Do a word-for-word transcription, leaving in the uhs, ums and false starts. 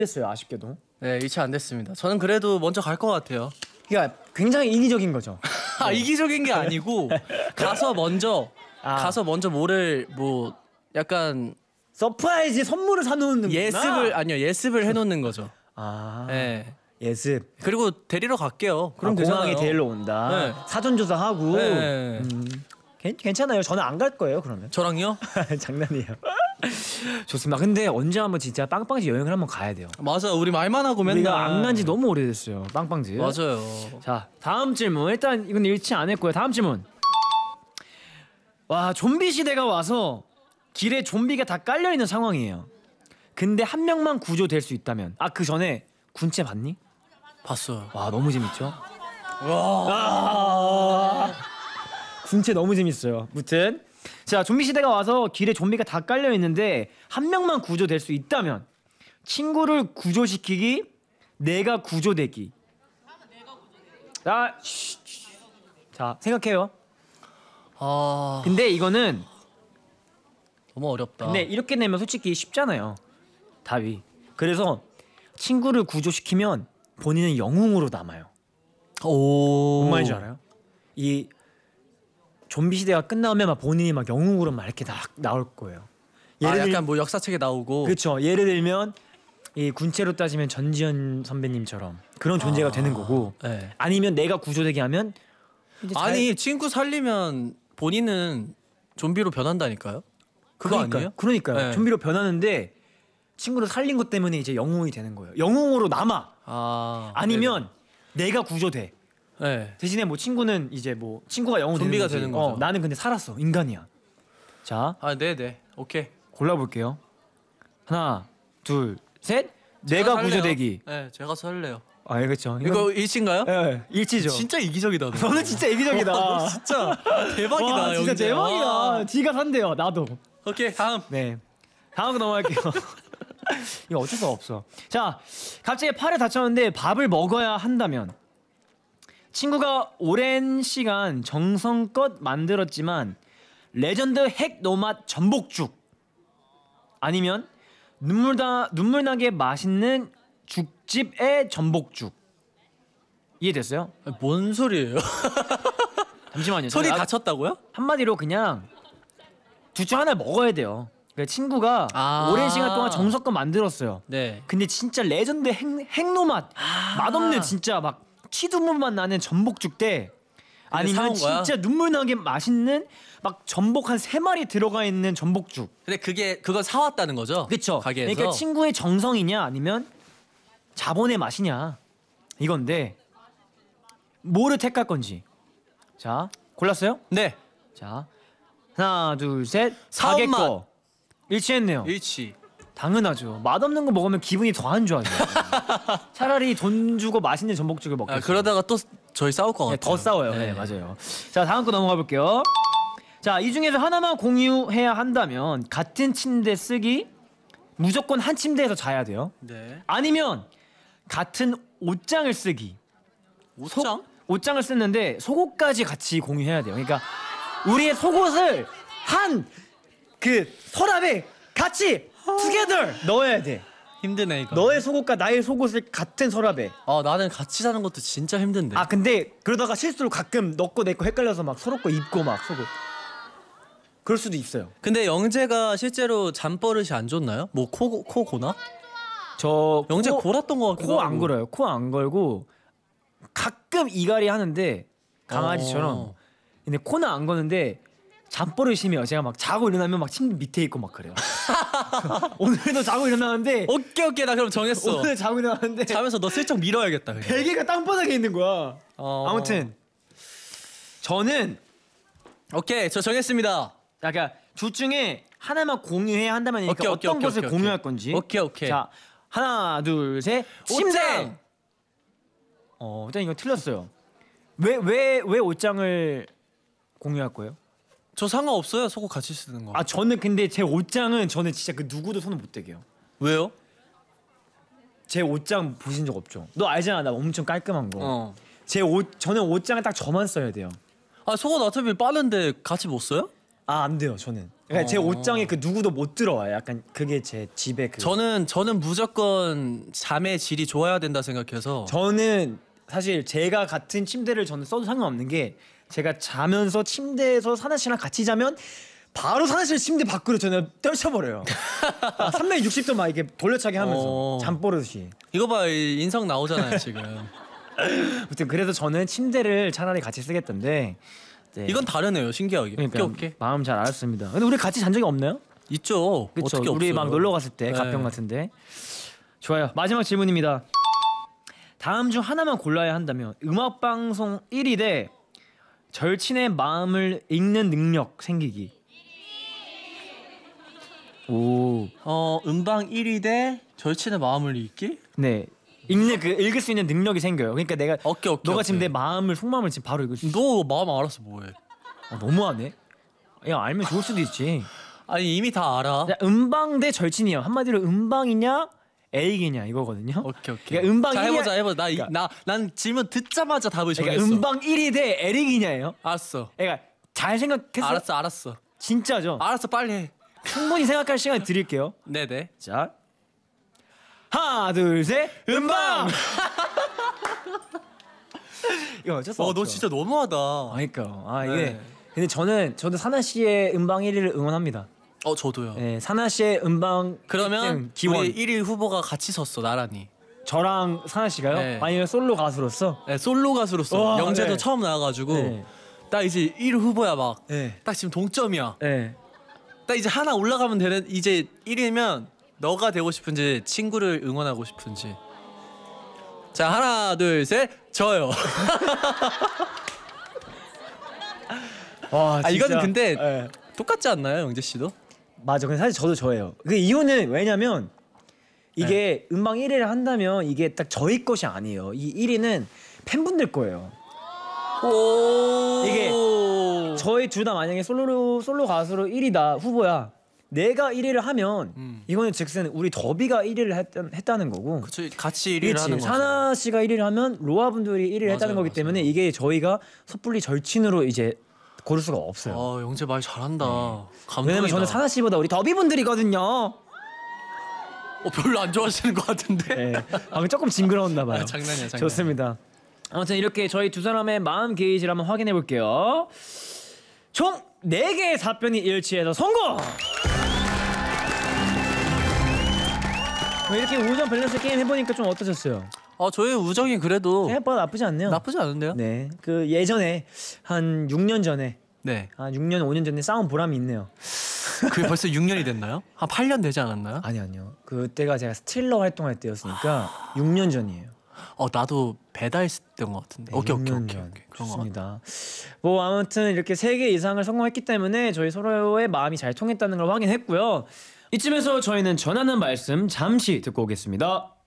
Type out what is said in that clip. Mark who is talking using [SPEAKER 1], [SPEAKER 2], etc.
[SPEAKER 1] 됐어요, 아쉽게도.
[SPEAKER 2] 네, 일치 안 됐습니다. 저는 그래도 먼저 갈 것 같아요.
[SPEAKER 1] 그러니까 굉장히 이기적인 거죠.
[SPEAKER 2] 아, 이기적인 게 아니고 가서 먼저
[SPEAKER 1] 아.
[SPEAKER 2] 가서 먼저 뭐를 뭐 약간
[SPEAKER 1] 서프라이즈 선물을 사놓는
[SPEAKER 2] 예습을 아니요 예습을 해놓는 거죠.
[SPEAKER 1] 아,
[SPEAKER 2] 네.
[SPEAKER 1] 예습.
[SPEAKER 2] 그리고 데리러 갈게요. 그럼
[SPEAKER 1] 아,
[SPEAKER 2] 되잖아요.
[SPEAKER 1] 공항에 데리러 온다.
[SPEAKER 2] 네.
[SPEAKER 1] 사전 조사하고.
[SPEAKER 2] 네.
[SPEAKER 1] 음, 괜, 괜찮아요. 저는 안 갈 거예요. 그러면.
[SPEAKER 2] 저랑요?
[SPEAKER 1] 장난이에요. 좋습니다. 근데 언제 한번 진짜 빵빵지 여행을 한번 가야 돼요.
[SPEAKER 2] 맞아, 우리 말만 하고 맨날
[SPEAKER 1] 우리가 안 간 지 너무 오래됐어요. 빵빵지.
[SPEAKER 2] 맞아요.
[SPEAKER 1] 자, 다음 질문. 일단 이건 일치 안 했고요. 다음 질문. 와, 좀비 시대가 와서 길에 좀비가 다 깔려 있는 상황이에요. 근데 한 명만 구조될 수 있다면. 아, 그 전에 군체 봤니?
[SPEAKER 2] 봤어요.
[SPEAKER 1] 와, 너무 재밌죠?
[SPEAKER 2] 와.
[SPEAKER 1] 아, 군체 너무 재밌어요. 무튼 자, 좀비 시대가 와서 길에 좀비가 다 깔려 있는데 한 명만 구조될 수 있다면 친구를 구조시키기, 내가 구조되기. 자, 쉬, 쉬. 자, 생각해요.
[SPEAKER 2] 아,
[SPEAKER 1] 근데 이거는
[SPEAKER 2] 너무 어렵다.
[SPEAKER 1] 근데 이렇게 내면 솔직히 쉽잖아요. 답이. 그래서 친구를 구조시키면 본인은 영웅으로 남아요.
[SPEAKER 2] 오.
[SPEAKER 1] 뭔 말인지 알아요? 이 좀비 시대가 끝나면 막 본인이 막 영웅으로 막 이렇게 다 나올 거예요.
[SPEAKER 2] 예를 아, 약간
[SPEAKER 1] 들...
[SPEAKER 2] 뭐 역사책에 나오고.
[SPEAKER 1] 그렇죠. 예를 들면 이 군체로 따지면 전지현 선배님처럼 그런 존재가
[SPEAKER 2] 아,
[SPEAKER 1] 되는 거고.
[SPEAKER 2] 네.
[SPEAKER 1] 아니면 내가 구조되게 하면 이제 잘...
[SPEAKER 2] 아니 친구 살리면 본인은 좀비로 변한다니까요? 그거
[SPEAKER 1] 그러니까요.
[SPEAKER 2] 아니에요?
[SPEAKER 1] 그러니까요.
[SPEAKER 2] 네.
[SPEAKER 1] 좀비로 변하는데 친구를 살린 것 때문에 이제 영웅이 되는 거예요. 영웅으로 남아.
[SPEAKER 2] 아,
[SPEAKER 1] 아니면 네네. 내가 구조돼.
[SPEAKER 2] 네.
[SPEAKER 1] 대신에 뭐 친구는 이제 뭐 친구가 영웅
[SPEAKER 2] 좀비가
[SPEAKER 1] 되는,
[SPEAKER 2] 되는 거죠.
[SPEAKER 1] 어, 나는 근데 살았어. 인간이야. 자,
[SPEAKER 2] 아, 네네. 오케이.
[SPEAKER 1] 골라볼게요. 하나, 둘, 셋. 내가
[SPEAKER 2] 살래요.
[SPEAKER 1] 구조되기.
[SPEAKER 2] 네, 제가 설레요.
[SPEAKER 1] 아, 알겠죠.
[SPEAKER 2] 이거 일치인가요?
[SPEAKER 1] 예, 네, 일치죠.
[SPEAKER 2] 진짜 이기적이다. 너.
[SPEAKER 1] 너는 진짜 이기적이다.
[SPEAKER 2] 와, 진짜 대박이다.
[SPEAKER 1] 와, 진짜
[SPEAKER 2] 영재.
[SPEAKER 1] 대박이다.
[SPEAKER 2] 와.
[SPEAKER 1] 지가 산대요. 나도.
[SPEAKER 2] 오케이, 다음.
[SPEAKER 1] 네. 다음 거 넘어갈게요. 이거 어쩔 수가 없어. 자, 갑자기 팔을 다쳤는데 밥을 먹어야 한다면 친구가 오랜 시간 정성껏 만들었지만 레전드 핵 노맛 전복죽, 아니면 눈물나 눈물나게 맛있는 죽집의 전복죽. 이해됐어요?
[SPEAKER 2] 뭔 소리예요?
[SPEAKER 1] 잠시만요.
[SPEAKER 2] 소리
[SPEAKER 1] 제가
[SPEAKER 2] 다쳤다고요?
[SPEAKER 1] 한마디로 그냥 둘 중 하나 먹어야 돼요. 그러니까 친구가
[SPEAKER 2] 아.
[SPEAKER 1] 오랜 시간 동안 정성껏 만들었어요.
[SPEAKER 2] 네.
[SPEAKER 1] 근데 진짜 레전드 핵, 핵노 맛,
[SPEAKER 2] 아.
[SPEAKER 1] 맛없는 진짜 막 치두물만 나는 전복죽 대 아니면
[SPEAKER 2] 사온 거야?
[SPEAKER 1] 진짜 눈물 나게 맛있는 막 전복 한 세 마리 들어가 있는 전복죽.
[SPEAKER 2] 근데 그게 그건 사왔다는 거죠?
[SPEAKER 1] 그렇죠.
[SPEAKER 2] 가게에서.
[SPEAKER 1] 그러니까 친구의 정성이냐 아니면 자본의 맛이냐 이건데 뭐를 택할 건지. 자, 골랐어요?
[SPEAKER 2] 네.
[SPEAKER 1] 자, 하나, 둘, 셋.
[SPEAKER 2] 사온
[SPEAKER 1] 가게
[SPEAKER 2] 맛.
[SPEAKER 1] 거 일치했네요.
[SPEAKER 2] 일치.
[SPEAKER 1] 당연하죠. 맛없는 거 먹으면 기분이 더 안 좋아져요. 차라리 돈 주고 맛있는 전복죽을 먹겠어요.
[SPEAKER 2] 아, 그러다가 또 저희 싸울 것
[SPEAKER 1] 네,
[SPEAKER 2] 같아요.
[SPEAKER 1] 더 싸워요. 네. 네, 맞아요. 자, 다음 거 넘어가 볼게요. 자, 이 중에서 하나만 공유해야 한다면 같은 침대 쓰기, 무조건 한 침대에서 자야 돼요.
[SPEAKER 2] 네.
[SPEAKER 1] 아니면 같은 옷장을 쓰기.
[SPEAKER 2] 옷장?
[SPEAKER 1] 소, 옷장을 쓰는데 속옷까지 같이 공유해야 돼요. 그러니까 우리의 속옷을 한 그 서랍에 같이 together 넣어야 돼.
[SPEAKER 2] 힘드네 이거.
[SPEAKER 1] 너의 속옷과 나의 속옷을 같은 서랍에.
[SPEAKER 2] 아, 나는 같이 사는 것도 진짜 힘든데.
[SPEAKER 1] 아, 근데 그러다가 실수로 가끔 너 거 내 거 헷갈려서 막 서로 거 입고 막 속옷. 그럴 수도 있어요.
[SPEAKER 2] 근데 영재가 실제로 잠버릇이 안 좋나요? 뭐 코 코 고나?
[SPEAKER 1] 저
[SPEAKER 2] 영재 골았던 거 같기도
[SPEAKER 1] 코 안
[SPEAKER 2] 하고.
[SPEAKER 1] 걸어요. 코 안 걸고 가끔 이갈이 하는데 강아지처럼.
[SPEAKER 2] 어.
[SPEAKER 1] 근데 코는 안 거는데 잠버릇이 심해요. 제가 막 자고 일어나면 막 침대 밑에 있고 막 그래요. 오늘도 자고 일어나는데
[SPEAKER 2] 오케이 오케이, 나 그럼 정했어.
[SPEAKER 1] 오늘 자고 일어나는데
[SPEAKER 2] 자면서 너 슬쩍 밀어야겠다. 그냥.
[SPEAKER 1] 베개가 땅바닥에 있는 거야.
[SPEAKER 2] 어.
[SPEAKER 1] 아무튼 저는
[SPEAKER 2] 오케이, 저 정했습니다.
[SPEAKER 1] 약간 둘 중에 하나만 공유해야 한다면
[SPEAKER 2] 오케이, 오케이,
[SPEAKER 1] 어떤
[SPEAKER 2] 오케이,
[SPEAKER 1] 것을
[SPEAKER 2] 오케이,
[SPEAKER 1] 공유할
[SPEAKER 2] 오케이.
[SPEAKER 1] 건지.
[SPEAKER 2] 오케이 오케이.
[SPEAKER 1] 자, 하나, 둘, 셋. 침대.
[SPEAKER 2] 옷장!
[SPEAKER 1] 어, 일단 이거 틀렸어요. 왜 왜 왜 옷장을 공유할 거예요?
[SPEAKER 2] 저 상관없어요. 속옷 같이 쓰는 거.
[SPEAKER 1] 아, 저는 근데 제 옷장은 저는 진짜 그 누구도 손을 못 대게요.
[SPEAKER 2] 왜요?
[SPEAKER 1] 제 옷장 보신 적 없죠? 너 알잖아, 나 엄청 깔끔한 거.
[SPEAKER 2] 어.
[SPEAKER 1] 제 옷 저는 옷장을 딱 저만 써야 돼요.
[SPEAKER 2] 아, 속옷 어차피 빠른데 같이 못 써요?
[SPEAKER 1] 아, 안 돼요. 저는. 그러니까 제
[SPEAKER 2] 어.
[SPEAKER 1] 옷장에 그 누구도 못 들어와요. 약간 그게 제 집의 그.
[SPEAKER 2] 저는 저는 무조건 잠의 질이 좋아야 된다 생각해서
[SPEAKER 1] 저는 사실 제가 같은 침대를 저는 써도 상관없는 게 제가 자면서 침대에서 사나 씨랑 같이 자면 바로 사나 씨를 침대 밖으로 저는 떨쳐버려요. 아, 삼백육십 도 막 이렇게 돌려차기 하면서
[SPEAKER 2] 어.
[SPEAKER 1] 잠버릇이.
[SPEAKER 2] 이거 봐 인성 나오잖아요 지금.
[SPEAKER 1] 아무튼 그래서 저는 침대를 차라리 같이 쓰겠던데. 네.
[SPEAKER 2] 이건 다르네요 신기하게.
[SPEAKER 1] 그러니까
[SPEAKER 2] 오케이 오케이.
[SPEAKER 1] 마음 잘 알았습니다. 근데 우리 같이 잔 적이 없나요?
[SPEAKER 2] 있죠.
[SPEAKER 1] 그쵸?
[SPEAKER 2] 어떻게
[SPEAKER 1] 우리
[SPEAKER 2] 없어요?
[SPEAKER 1] 막 놀러 갔을 때
[SPEAKER 2] 네.
[SPEAKER 1] 가평 같은데. 좋아요. 마지막 질문입니다. 다음 중 하나만 골라야 한다면 음악 방송 일 위 대 절친의 마음을 읽는 능력 생기기. 오.
[SPEAKER 2] 어 음방 일 위 대 절친의 마음을 읽기?
[SPEAKER 1] 네. 읽는 그 읽을 수 있는 능력이 생겨요. 그러니까 내가
[SPEAKER 2] 오케이 오케이.
[SPEAKER 1] 너가 지금 내
[SPEAKER 2] 오케이.
[SPEAKER 1] 마음을 속마음을 지금 바로 읽을 수 있어.
[SPEAKER 2] 너 마음 알아서 뭐해?
[SPEAKER 1] 아, 너무하네. 야, 알면 좋을 수도 있지.
[SPEAKER 2] 아니 이미 다 알아.
[SPEAKER 1] 자, 음방 대 절친이에요. 한마디로 음방이냐 애익이냐 이거거든요.
[SPEAKER 2] 오케이 오케이.
[SPEAKER 1] 그러니까 음방
[SPEAKER 2] 자
[SPEAKER 1] 일 위
[SPEAKER 2] 해보자 해보자.
[SPEAKER 1] 그러니까-
[SPEAKER 2] 나나난 질문 듣자마자 답을 정했어.
[SPEAKER 1] 그러니까 음방 일 위 대 에릭이냐예요.
[SPEAKER 2] 알았어.
[SPEAKER 1] 그러니까 잘 생각했어.
[SPEAKER 2] 알았어 알았어.
[SPEAKER 1] 진짜죠.
[SPEAKER 2] 알았어 빨리 해.
[SPEAKER 1] 충분히 생각할 시간 드릴게요.
[SPEAKER 2] 네네.
[SPEAKER 1] 자, 하나, 둘, 셋, 음방. 이거 어쩔 수 없죠.
[SPEAKER 2] 어너 진짜 너무하다.
[SPEAKER 1] 아, 그러니까 아 이게
[SPEAKER 2] 네.
[SPEAKER 1] 근데 저는 저도 사나 씨의 음방 일 위를 응원합니다.
[SPEAKER 2] 어 저도요.
[SPEAKER 1] 네, 사나 씨의 음방
[SPEAKER 2] 그러면
[SPEAKER 1] 일 등 기원
[SPEAKER 2] 우리 일 위 후보가 같이 섰어 나란히.
[SPEAKER 1] 저랑 사나 씨가요?
[SPEAKER 2] 네.
[SPEAKER 1] 아니면 솔로 가수로서?
[SPEAKER 2] 네, 솔로 가수로서
[SPEAKER 1] 와,
[SPEAKER 2] 영재도
[SPEAKER 1] 네.
[SPEAKER 2] 처음 나와가지고
[SPEAKER 1] 네.
[SPEAKER 2] 딱 이제 일 위 후보야 막.
[SPEAKER 1] 네.
[SPEAKER 2] 딱 지금 동점이야.
[SPEAKER 1] 네.
[SPEAKER 2] 딱 이제 하나 올라가면 되는 이제 일 위면 너가 되고 싶은지 친구를 응원하고 싶은지. 자 하나 둘 셋 저요.
[SPEAKER 1] 와,
[SPEAKER 2] 아 이거는
[SPEAKER 1] 진짜.
[SPEAKER 2] 근데
[SPEAKER 1] 네.
[SPEAKER 2] 똑같지 않나요 영재 씨도?
[SPEAKER 1] 맞아. 근데 사실 저도 저예요. 그 이유는 왜냐면 이게 음방 일 위를 한다면 이게 딱 저희 것이 아니에요. 이 일 위는 팬분들 거예요.
[SPEAKER 2] 오
[SPEAKER 1] 이게 저희 둘 다 만약에 솔로로 솔로 가수로 일 위다 후보야. 내가 일 위를 하면
[SPEAKER 2] 음.
[SPEAKER 1] 이거는 즉슨 우리 더비가 일 위를 했다, 했다는 거고.
[SPEAKER 2] 그쵸 같이 일 위를
[SPEAKER 1] 그렇지.
[SPEAKER 2] 하는 거죠.
[SPEAKER 1] 사나 씨가 일 위를 하면 로아 분들이 일 위를
[SPEAKER 2] 맞아요,
[SPEAKER 1] 했다는 거기
[SPEAKER 2] 맞아요.
[SPEAKER 1] 때문에 이게 저희가 섣불리 절친으로 이제 고를 수가 없어요.
[SPEAKER 2] 아 영재 말 잘한다. 감동이다.
[SPEAKER 1] 왜냐면 저는 사나 씨보다 우리 더비 분들이거든요.
[SPEAKER 2] 어, 별로 안 좋아하시는 것 같은데.
[SPEAKER 1] 네. 아, 조금 징그러웠나 봐요.
[SPEAKER 2] 아, 장난이야 장난.
[SPEAKER 1] 좋습니다. 아무튼 이렇게 저희 두 사람의 마음 게이지를 한번 확인해 볼게요. 총 네 개의 답변이 일치해서 성공! 뭐 이렇게 우정 밸런스 게임 해보니까 좀 어떠셨어요?
[SPEAKER 2] 아 저희 우정이 그래도
[SPEAKER 1] 생각보다 나쁘지 않네요.
[SPEAKER 2] 나쁘지 않은데요?
[SPEAKER 1] 네, 그 예전에 한 육 년 전에
[SPEAKER 2] 네.
[SPEAKER 1] 한 육 년 오 년 전에 싸운 보람이 있네요.
[SPEAKER 2] 그게 벌써 육 년이 됐나요? 한 팔 년 되지 않았나요?
[SPEAKER 1] 아니 아니요. 그때가 제가 스틸러 활동할 때였으니까 육 년 전이에요.
[SPEAKER 2] 어 나도 배달했던 것 같은데.
[SPEAKER 1] 네,
[SPEAKER 2] 오케이
[SPEAKER 1] 육
[SPEAKER 2] 오케이
[SPEAKER 1] 년
[SPEAKER 2] 오케이
[SPEAKER 1] 전.
[SPEAKER 2] 오케이. 그런 거.
[SPEAKER 1] 좋습니다. 뭐 아무튼 이렇게 세 개 이상을 성공했기 때문에 저희 서로의 마음이 잘 통했다는 걸 확인했고요. 이쯤에서 저희는 전하는 말씀 잠시 듣고 오겠습니다.